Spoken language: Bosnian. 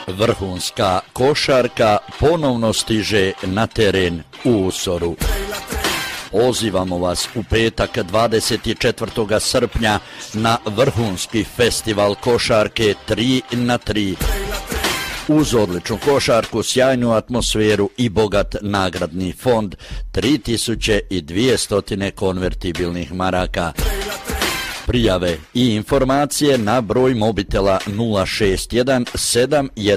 Vrhunska košarka ponovno stiže na teren u Usoru. Pozivamo vas u petak 24. srpnja na vrhunski festival košarke 3x3. Uz odličnu košarku, sjajnu atmosferu i bogat nagradni fond, 3200 konvertibilnih maraka. Prijave i informacije na broj mobitela 061 71